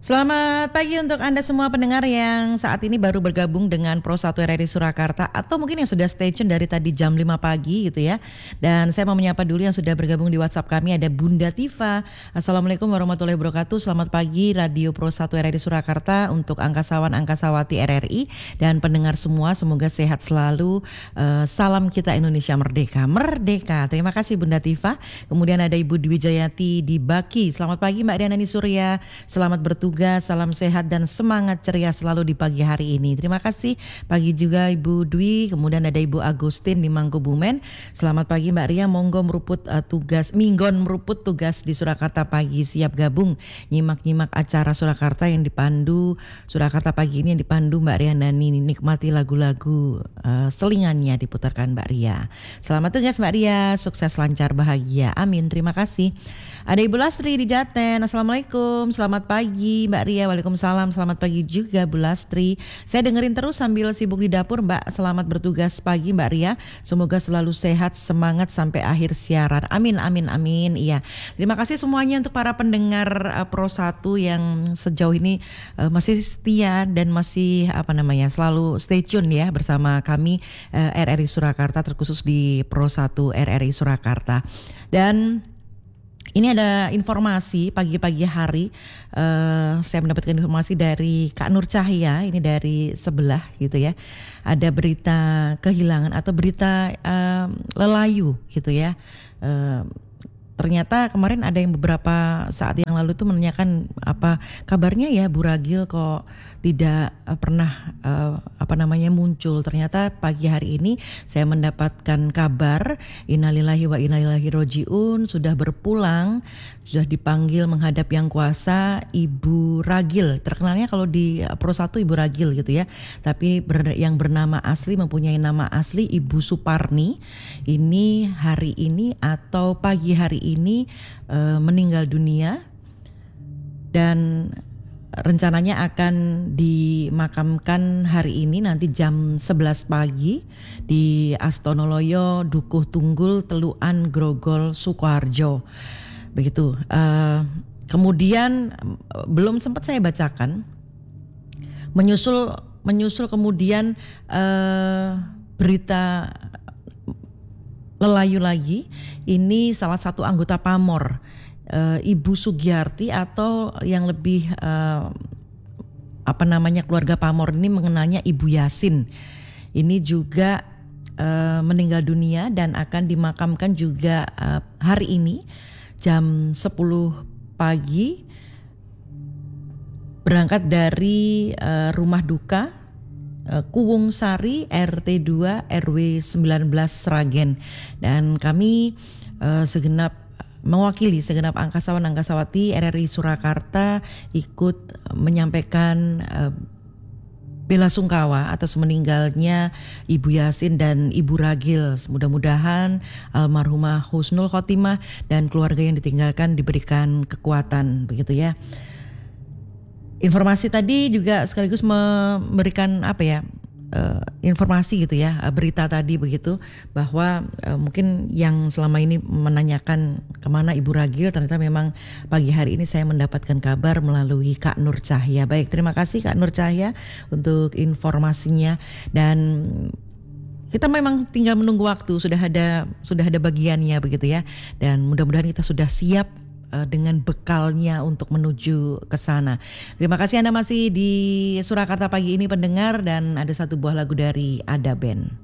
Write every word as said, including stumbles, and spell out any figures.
Selamat pagi untuk Anda semua pendengar yang saat ini baru bergabung dengan Pro satu R R I Surakarta atau mungkin yang sudah stay tune dari tadi jam lima pagi gitu ya. Dan saya mau menyapa dulu yang sudah bergabung di WhatsApp kami, ada Bunda Tifa. Assalamualaikum warahmatullahi wabarakatuh. Selamat pagi Radio Pro satu R R I Surakarta untuk angkasawan angkasawati R R I dan pendengar semua, semoga sehat selalu. Uh, salam kita Indonesia merdeka. Merdeka. Terima kasih Bunda Tifa. Kemudian ada Ibu Dwi Jayati di Baki. Selamat pagi Mbak Riana Surya. Selamat bertugas. Salam sehat dan semangat ceria selalu di pagi hari ini. Terima kasih. Pagi juga Ibu Dwi. Kemudian ada Ibu Agustin di Mangkubumen. Selamat pagi Mbak Ria. Monggo meruput uh, tugas, minggon meruput tugas di Surakarta pagi. Siap gabung nyimak-nyimak acara Surakarta yang dipandu. Surakarta pagi ini yang dipandu Mbak Ria Nani. Nikmati lagu-lagu uh, selingannya diputarkan Mbak Ria. Selamat tugas Mbak Ria. Sukses lancar bahagia. Amin. Terima kasih. Ada Ibu Lastri di Jaten. Assalamualaikum. Selamat pagi Mbak Ria. Waalaikumsalam. Selamat pagi juga Bu Lastri. Saya dengerin terus sambil sibuk di dapur Mbak. Selamat bertugas pagi Mbak Ria. Semoga selalu sehat, semangat sampai akhir siaran. Amin, amin, amin. Iya. Terima kasih semuanya untuk para pendengar uh, Pro satu yang sejauh ini uh, masih setia dan masih apa namanya selalu stay tune ya bersama kami uh, R R I Surakarta, terkhusus di Pro satu R R I Surakarta. Dan ini ada informasi pagi-pagi hari, uh, saya mendapatkan informasi dari Kak Nur Cahya, ini dari sebelah gitu ya. Ada berita kehilangan atau berita uh, lelayu gitu ya. Uh, Ternyata kemarin ada yang beberapa saat yang lalu tuh menanyakan apa kabarnya ya Bu Ragil kok tidak uh, pernah uh, apa namanya muncul. Ternyata pagi hari ini saya mendapatkan kabar innalillahi wa inna ilaihi rajiun, sudah berpulang, sudah dipanggil menghadap Yang Kuasa, Ibu Ragil. Terkenalnya kalau di Pro satu Ibu Ragil gitu ya. Tapi ber, yang bernama asli, mempunyai nama asli Ibu Suparni. Ini hari ini atau pagi hari ini uh, meninggal dunia dan rencananya akan dimakamkan hari ini nanti jam sebelas pagi di Astonoloyo Dukuh Tunggul Teluan Grogol Sukoharjo. Begitu. Uh, kemudian belum sempat saya bacakan menyusul menyusul kemudian uh, berita lelayu lagi. Ini salah satu anggota Pamor, e, Ibu Sugiyarti, atau yang lebih e, apa namanya keluarga Pamor ini mengenalnya Ibu Yasin. Ini juga e, meninggal dunia dan akan dimakamkan juga e, hari ini jam sepuluh pagi, berangkat dari e, rumah duka Kuwung Sari R T dua R W sembilan belas Sragen. Dan kami uh, segenap mewakili segenap angkasawan angkasawati R R I Surakarta ikut menyampaikan uh, bela sungkawa atas meninggalnya Ibu Yasin dan Ibu Ragil. Mudah-mudahan almarhumah husnul khotimah dan keluarga yang ditinggalkan diberikan kekuatan, begitu ya. Informasi tadi juga sekaligus memberikan apa ya uh, informasi gitu ya, berita tadi begitu bahwa uh, mungkin yang selama ini menanyakan kemana Ibu Ragil, ternyata memang pagi hari ini saya mendapatkan kabar melalui Kak Nur Cahya. Baik, terima kasih Kak Nur Cahya untuk informasinya. Dan kita memang tinggal menunggu waktu, sudah ada sudah ada bagiannya begitu ya, dan mudah-mudahan kita sudah siap dengan bekalnya untuk menuju ke sana. Terima kasih Anda masih di Surakarta pagi ini pendengar, dan ada satu buah lagu dari Ada Band.